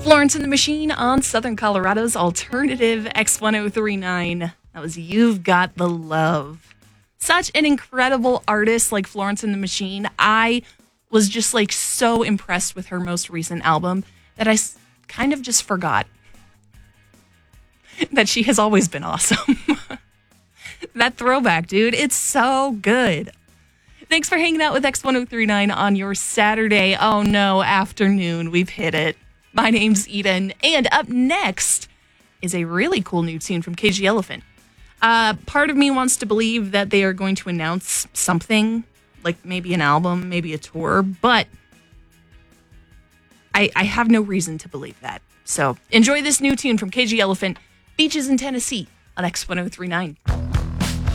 Florence and the Machine on Southern Colorado's alternative X1039. That was You've Got the Love. Such an incredible artist like Florence and the Machine. I was just like so impressed with her most recent album that I kind of just forgot that she has always been awesome. That throwback, dude, it's so good. Thanks for hanging out with X1039 on your Saturday, oh no, afternoon. We've hit it. My name's Eden, and up next is a really cool new tune from Cage the Elephant. Part of me wants to believe that they are going to announce something, like maybe an album, maybe a tour, but I have no reason to believe that. So enjoy this new tune from Cage the Elephant, Beaches in Tennessee on X1039.